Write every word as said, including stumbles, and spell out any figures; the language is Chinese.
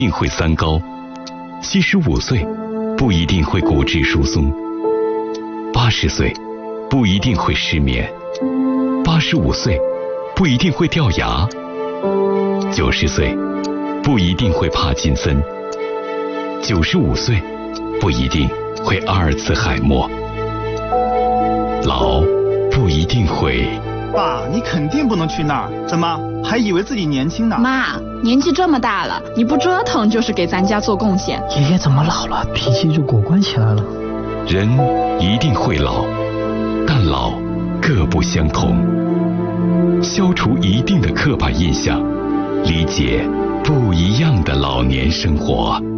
定会三高，七十五岁不一定会骨质疏松，八十岁不一定会失眠，八十五岁不一定会掉牙，九十岁不一定会帕金森，九十五岁不一定会阿尔茨海默。老不一定会。 爸，你肯定不能去那儿，怎么还以为自己年轻呢？ 妈，年纪这么大了，你不折腾就是给咱家做贡献。 爷爷怎么老了，脾气就果断起来了？ 人一定会老，但老各不相同。消除一定的刻板印象，理解不一样的老年生活。